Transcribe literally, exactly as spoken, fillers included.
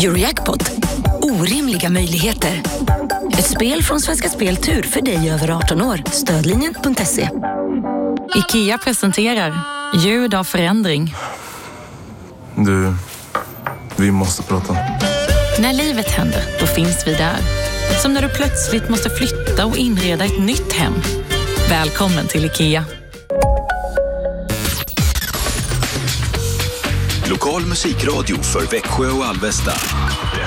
Eurojackpot. Orimliga möjligheter. Ett spel från Svenska Spel Tur för dig över arton år. Stödlinjen punkt se. IKEA presenterar ljud av förändring. Du, vi måste prata. När livet händer, då finns vi där. Som när du plötsligt måste flytta och inreda ett nytt hem. Välkommen till IKEA. Lokal musikradio för Växjö och Alvesta.